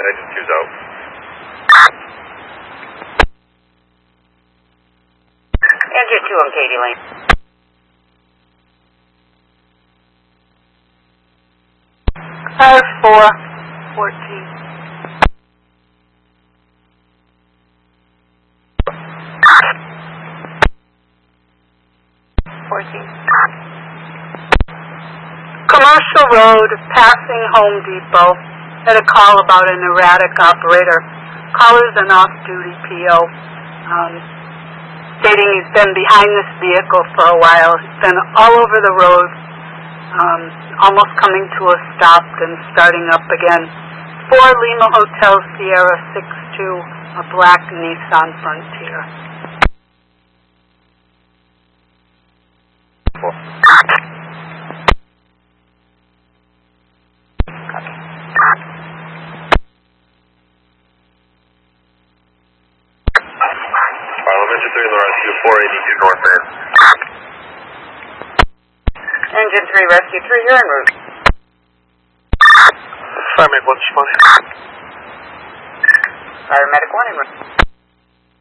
Engine 2's out. Engine 2 on Katy Lane. Car 4, 14. Commercial Road, passing Home Depot. Had a call about an erratic operator. Caller's an off-duty PO, stating he's been behind this vehicle for a while. He's been all over the road, almost coming to a stop and starting up again. 4 Lima Hotel Sierra 62, a black Nissan Frontier. Engine 3 in the rescue, 482 northbound. Engine 3, Rescue 3, you're en route. Paramedic 1 responding. Paramedic 1 en route.